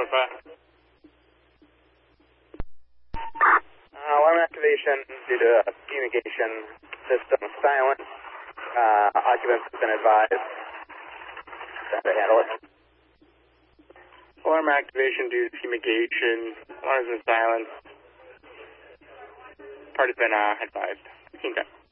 5. Alarm activation due to fumigation system silent. Occupants have been advised. Time to handle it. Alarm activation due to fumigation. Alarms in silence. Party's been advised. 15 10.